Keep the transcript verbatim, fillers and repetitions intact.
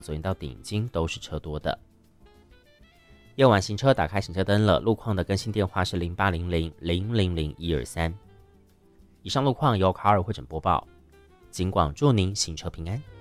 左营到顶金都是车多的。夜晚行车打开行车灯了，路况的更新电话是零八零零零零零一二三。以上路况由卡尔会诊播报，警广祝您行车平安。